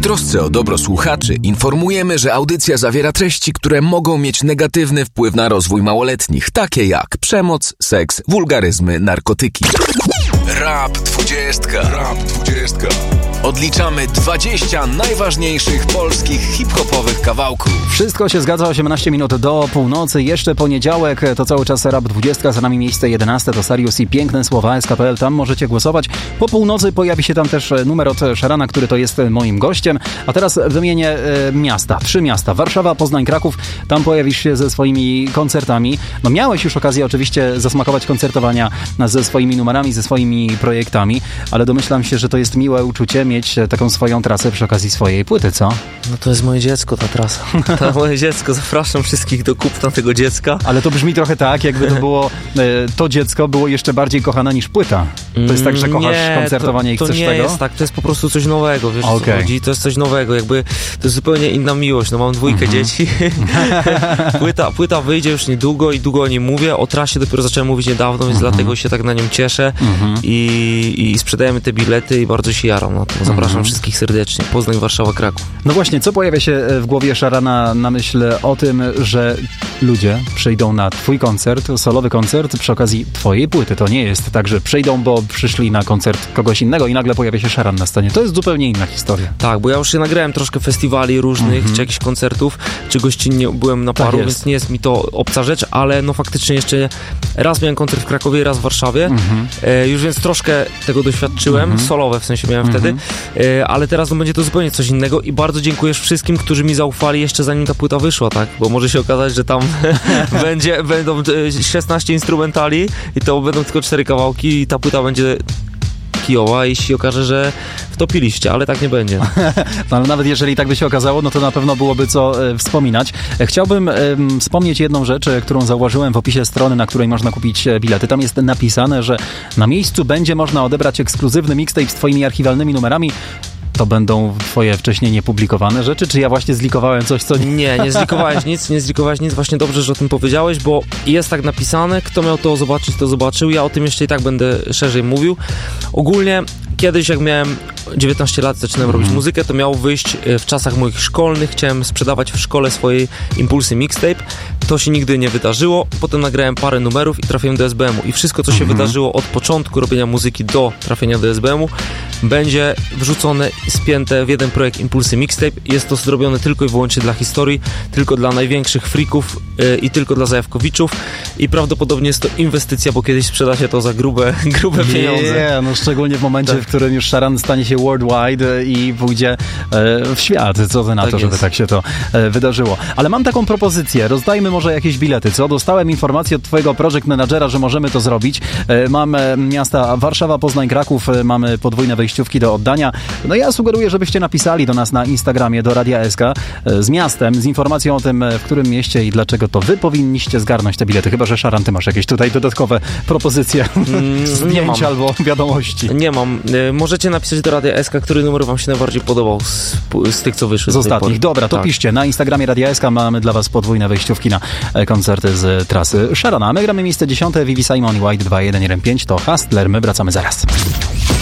trosce o dobro słuchaczy informujemy, że audycja zawiera treści, które mogą mieć negatywny wpływ na rozwój małoletnich, takie jak przemoc, seks, wulgaryzmy, narkotyki. Rap 20. Odliczamy 20 najważniejszych polskich hip-hopowych kawałków. Wszystko się zgadza, 18 minut do północy. Jeszcze poniedziałek, to cały czas Rap 20, za nami miejsce 11, to Sarius i Piękne Słowa SKPL. Tam możecie głosować. Po północy pojawi się tam też numer od Szarana, który to jest moim gościem. A teraz wymienię miasta, 3 miasta. Warszawa, Poznań, Kraków. Tam pojawisz się ze swoimi koncertami. No miałeś już okazję oczywiście zasmakować koncertowania ze swoimi numerami, ze swoimi projektami, ale domyślam się, że to jest miłe uczucie mieć taką swoją trasę przy okazji swojej płyty, co? No to jest moje dziecko, ta trasa. To moje dziecko. Zapraszam wszystkich do kupna tego dziecka. Ale to brzmi trochę tak, jakby to było, to dziecko było jeszcze bardziej kochane niż płyta. To jest tak, że kochasz koncertowanie i chcesz tego? To nie jest tak, to jest po prostu coś nowego, wiesz, o co chodzi? To jest coś nowego, jakby to jest zupełnie inna miłość. No mam 2 dzieci. Płyta wyjdzie już niedługo i długo o niej mówię. O trasie dopiero zacząłem mówić niedawno, więc dlatego się tak na nią cieszę. I sprzedajemy te bilety i bardzo się jaram na to. Zapraszam wszystkich serdecznie. Poznań, Warszawa, Kraków. No właśnie, co pojawia się w głowie Szarana na myśl o tym, że ludzie przyjdą na twój koncert, solowy koncert przy okazji twojej płyty. To nie jest tak, że przyjdą, bo przyszli na koncert kogoś innego i nagle pojawia się Szaran na scenie. To jest zupełnie inna historia. Tak, bo ja już się nagrałem troszkę festiwali różnych, czy jakichś koncertów, czy gościnnie byłem na paru, więc nie jest mi to obca rzecz, ale no faktycznie jeszcze raz miałem koncert w Krakowie, raz w Warszawie. Już więc troszkę tego doświadczyłem, solowe w sensie miałem wtedy, ale teraz no będzie to zupełnie coś innego i bardzo dziękuję wszystkim, którzy mi zaufali jeszcze zanim ta płyta wyszła, tak? Bo może się okazać, że tam będą 16 instrumentali i to będą tylko 4 kawałki i ta płyta będzie kijowa, jeśli okaże, że wtopiliście, ale tak nie będzie. No, ale nawet jeżeli tak by się okazało, no to na pewno byłoby co wspominać. Chciałbym wspomnieć jedną rzecz, którą zauważyłem w opisie strony, na której można kupić bilety. Tam jest napisane, że na miejscu będzie można odebrać ekskluzywny mixtape z twoimi archiwalnymi numerami. To będą twoje wcześniej niepublikowane rzeczy, czy ja właśnie zlikowałem coś, co... Nie zlikowałeś nic, właśnie dobrze, że o tym powiedziałeś, bo jest tak napisane, kto miał to zobaczyć, to zobaczył, ja o tym jeszcze i tak będę szerzej mówił. Ogólnie kiedyś, jak miałem 19 lat, zaczynałem robić muzykę, to miało wyjść w czasach moich szkolnych, chciałem sprzedawać w szkole swojej Impulsy mixtape, to się nigdy nie wydarzyło, potem nagrałem parę numerów i trafiłem do SBM-u i wszystko, co się wydarzyło od początku robienia muzyki do trafienia do SBM-u, będzie wrzucone i spięte w jeden projekt Impulsy Mixtape. Jest to zrobione tylko i wyłącznie dla historii, tylko dla największych freaków i tylko dla zajawkowiczów i prawdopodobnie jest to inwestycja, bo kiedyś sprzeda się to za grube pieniądze. Nie, no szczególnie w momencie, w którym już Szaran stanie się worldwide i pójdzie w świat. Co ty na to, żeby tak się to wydarzyło. Ale mam taką propozycję. Rozdajmy może jakieś bilety, co? Dostałem informację od twojego project managera, że możemy to zrobić. Mam miasta Warszawa, Poznań, Kraków. Mamy podwójne wejściówki do oddania. No ja sugeruję, żebyście napisali do nas na Instagramie, do Radia SK z miastem, z informacją o tym, w którym mieście i dlaczego to wy powinniście zgarnąć te bilety. Chyba że Szaran, ty masz jakieś tutaj dodatkowe propozycje, zdjęć albo wiadomości. Nie mam. Możecie napisać do Radia SK, który numer wam się najbardziej podobał z tych, co wyszły. Z ostatnich. Dobra, to piszcie. Na Instagramie Radia SK mamy dla was podwójne wejściówki na koncerty z trasy Szarana. My gramy miejsce 10, Vivi Simon i White 2115. To Hustler. My wracamy zaraz.